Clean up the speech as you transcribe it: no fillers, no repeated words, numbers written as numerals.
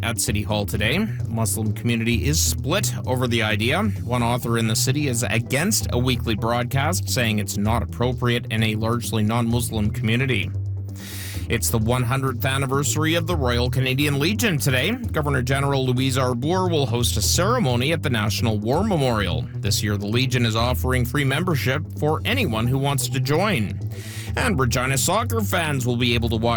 at City Hall today. The Muslim community is split over the idea. One author in the city is against a weekly broadcast, saying it's not appropriate in a largely non-Muslim community. It's the 100th anniversary of the Royal Canadian Legion today. Governor-General Louise Arbour will host a ceremony at the National War Memorial. This year, the Legion is offering free membership for anyone who wants to join. And Regina soccer fans will be able to watch